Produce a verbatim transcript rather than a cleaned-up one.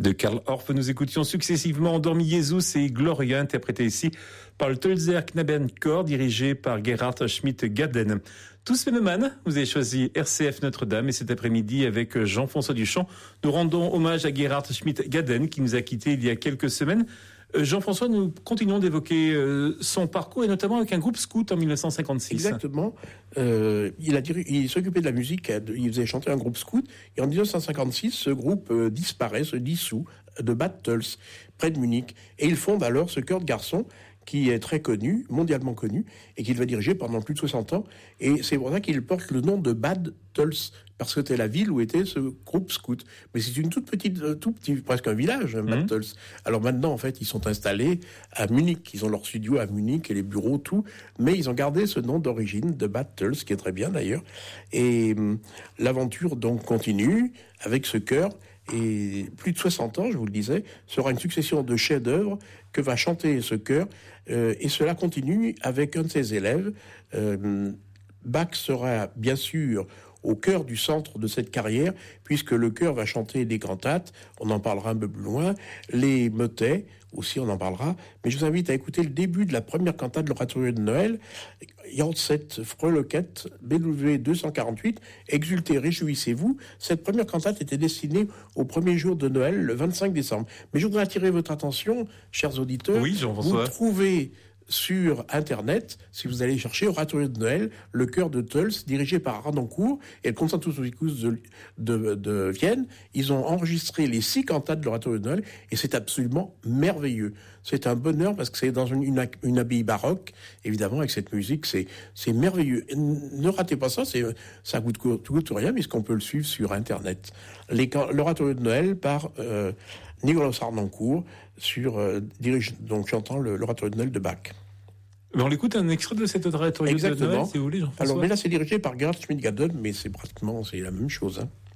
De Karl Orff, nous écoutions successivement Dormi Jesus et Gloria, interprété ici par le Tölzer Knabenchor, dirigé par Gerhard Schmidt-Gaden. Tous Phénomènes, vous avez choisi R C F Notre-Dame et cet après-midi avec Jean-François Duchamp, nous rendons hommage à Gerhard Schmidt-Gaden qui nous a quittés il y a quelques semaines. Jean-François, nous continuons d'évoquer son parcours et notamment avec un groupe scout en dix-neuf cent cinquante-six. Exactement. Euh, il, a, il s'occupait de la musique, il faisait chanter un groupe scout. Et en dix-neuf cent cinquante-six, ce groupe euh, disparaît, se dissout de Bad Tölz, près de Munich. Et il fonde alors ce chœur de garçons qui est très connu, mondialement connu, et qu'il va diriger pendant plus de soixante ans. Et c'est pour ça qu'il porte le nom de Bad Tölz, parce que c'était la ville où était ce groupe scout. Mais c'est une toute petite, tout petit, presque un village, hein, Bad mmh. Tölz. Alors maintenant, en fait, ils sont installés à Munich. Ils ont leur studio à Munich et les bureaux, tout. Mais ils ont gardé ce nom d'origine de Bad Tölz, qui est très bien d'ailleurs. Et hum, l'aventure donc continue avec ce chœur. Et plus de soixante ans, je vous le disais, sera une succession de chefs-d'œuvre que va chanter ce chœur. Euh, et cela continue avec un de ses élèves. Euh, Bach sera bien sûr au cœur du centre de cette carrière, puisque le chœur va chanter des cantates, on en parlera un peu plus loin, les motets, aussi on en parlera, mais je vous invite à écouter le début de la première cantate de l'Oratorium de Noël, Janset Fröhlichkeit, B W deux cent quarante-huit, Exultez, réjouissez-vous. Cette première cantate était destinée au premier jour de Noël, le vingt-cinq décembre. Mais je voudrais attirer votre attention, chers auditeurs, oui, Jean-François. Vous trouvez sur Internet, si vous allez chercher Oratorium de Noël, le chœur de Tölz, dirigé par Harnoncourt et le Concertus Musicus de, de, de Vienne, ils ont enregistré les six cantates de l'Oratorium de Noël et c'est absolument merveilleux. C'est un bonheur parce que c'est dans une, une, une abbaye baroque, évidemment, avec cette musique, c'est, c'est merveilleux. Et ne ratez pas ça, c'est, ça coûte, coûte rien, puisqu'on peut le suivre sur Internet. Les, l'Oratorium de Noël par euh, Nicolas Harnoncourt, sur, euh, dirige, donc chantant le, l'Oratorium de Noël de Bach. On l'écoute un extrait de cet oratorium de Noël, si vous voulez, Jean-François. Alors, mais là, c'est dirigé par Gerhard Schmidt-Gaden, mais c'est pratiquement, c'est la même chose, hein.